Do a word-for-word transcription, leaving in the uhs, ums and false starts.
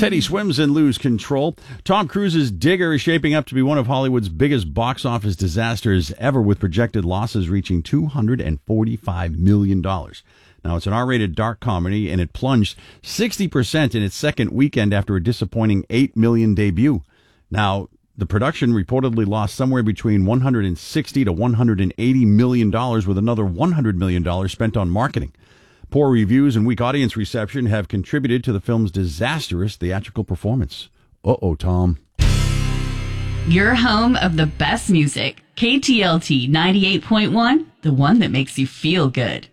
Teddy swims and lose control. Tom Cruise's Digger is shaping up to be one of Hollywood's biggest box office disasters ever, with projected losses reaching two hundred forty-five million dollars. Now, it's an R-rated dark comedy, and it plunged sixty percent in its second weekend after a disappointing eight million dollars debut. Now, the production reportedly lost somewhere between one hundred sixty to one hundred eighty million dollars, with another one hundred million dollars spent on marketing. Poor reviews and weak audience reception have contributed to the film's disastrous theatrical performance. Uh-oh, Tom. Your home of the best music. K T L T ninety-eight point one, the one that makes you feel good.